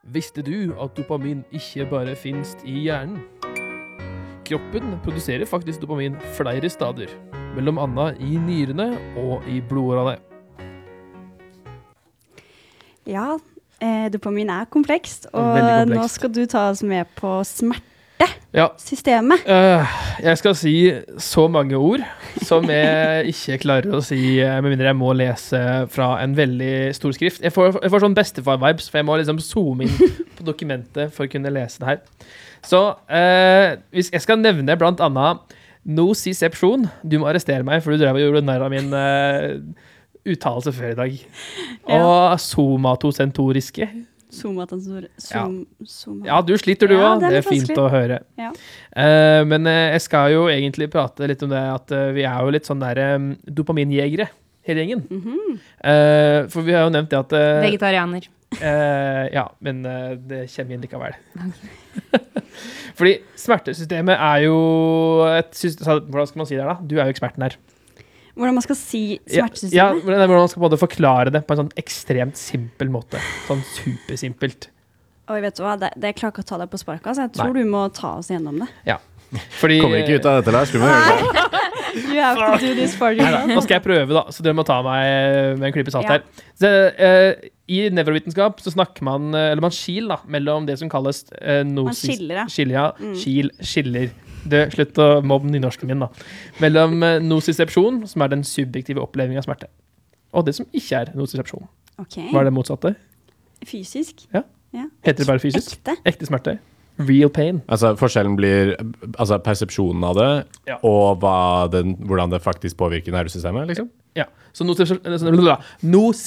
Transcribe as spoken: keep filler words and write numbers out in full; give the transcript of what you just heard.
Visste du at dopamin ikke bare finnes i hjernen? Kroppen produserer faktisk dopamin flere steder, mellom annet i nyrene og i blodårene. Ja, eh, dopamin er komplekst, og Veldig komplekst. nå skal du ta oss med på Ja, smertesystemet. øh, jeg skal si så mange ord som jeg ikke klarer å si, eh, med mindre jeg må lese fra en veldig stor skrift. Jeg får, jeg får sånn bestefar-vibes, for jeg må liksom zoome inn på dokumentet for å kunne lese det her. Så eh, hvis jeg skal nevne blant annet nociception. Du må arrestere meg, for du drev og gjorde nær av min eh, uttalelse før i dag. Og somatosentoriske. Somatensor... Som, soma. Ja, du sliter du Ja, også. det er Det er litt fint vanskelig. å høre. Ja. Eh, men eh, jeg skal jo egentlig prate litt om det, at eh, vi er jo litt sånn der um, dopaminjegere, hele gjengen. Mhm. Eh, for vi har jo nevnt det at... eh, Vegetarianer. eh, ja, men eh, det kommer inn likevel. Fordi smertesystemet er jo et system... Hvordan skal man si det her da? Du er jo eksperten her. Hvordan man skal si Ja, smertesystemet? ja, hvordan man skal både forklare det på en sånn ekstremt simpel måte. Sånn supersimpelt. Oi, vet du hva? Det, det klarer ikke å ta deg på sparket, så jeg tror Nei. du må ta oss gjennom det. Ja. Fordi... Kommer ikke ut av dette, Lars. Du må gjøre det. You have to do this for Neida, yourself. nå skal jeg prøve da, så dere må ta meg med en klype salt Ja. her. Så, eh, I nevrovitenskap så snakker man, eh, eller man skil da, mellom det som kalles eh, Man nosis- skiller, ja. skiller, ja. Mm. Skil, skiller. Det, slutt å mobbe nynorsken min da. Mellom eh, nociception, som er den subjektive opplevingen av smerte, og det som ikke er nociception. Ok. Hva er det motsatte? Fysisk? Ja. Ja. Heter det bare fysisk? Ekte? Ekte smerte. Real pain. Altså, forskjellen blir altså, persepsjonen av det, Ja. og hva den, hvordan det faktisk påvirker nervesystemet, liksom. Ja. Så nociception...